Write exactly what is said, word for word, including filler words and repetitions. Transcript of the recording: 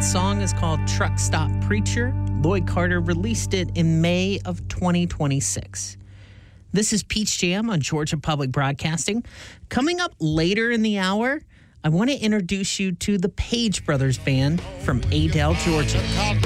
That song is called Truck Stop Preacher. Lloyd Carter released it in May of twenty twenty-six. This is Peach Jam on Georgia Public Broadcasting. Coming up later in the hour, I want to introduce you to the Page Brothers Band from Adel, Georgia.